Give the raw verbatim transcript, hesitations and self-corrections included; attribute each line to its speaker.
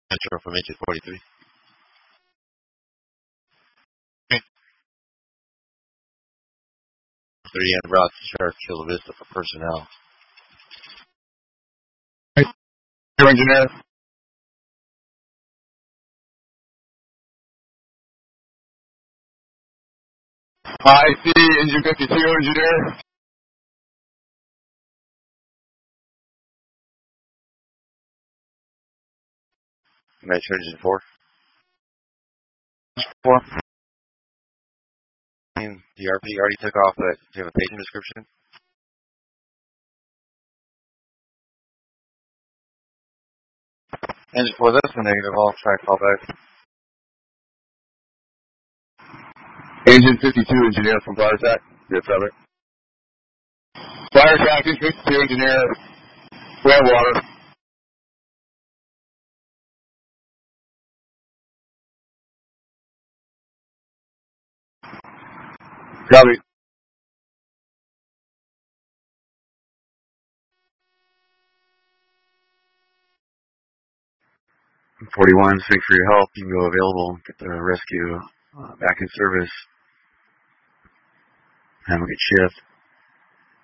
Speaker 1: Metro from H forty-three. Three and brought Sheriff Chula Vista for personnel.
Speaker 2: Your engineer. I see engine fifty-two, engineer.
Speaker 1: Metro engine four.
Speaker 2: Four.
Speaker 1: The R P already took off, but do you have a patient description? Engine four, that's the negative. I'll try to call back.
Speaker 2: Engine fifty-two, engineer from Fire Attack. Yes, brother. Fire Attack, engine fifty-two, engineer. We have water. Copy.
Speaker 1: forty-one, thanks for your help. You can go available. Get the rescue uh, back in service. Have a good shift.